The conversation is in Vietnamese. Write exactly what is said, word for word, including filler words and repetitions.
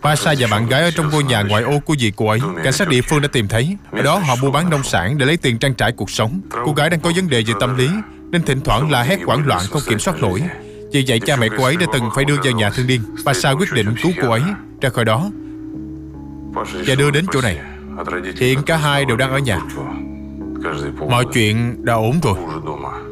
Pasha và bạn gái ở trong ngôi nhà ngoại ô của dì cô ấy. Cảnh sát địa phương đã tìm thấy. Ở đó họ mua bán nông sản để lấy tiền trang trải cuộc sống. Cô gái đang có vấn đề về tâm lý nên thỉnh thoảng la hét hoảng loạn không kiểm soát nổi. Vì vậy cha mẹ cô ấy đã từng phải đưa vào nhà thương điên. Pasha quyết định cứu cô ấy ra khỏi đó và đưa đến chỗ này. Hiện cả hai đều đang ở nhà. Mọi chuyện đã ổn rồi.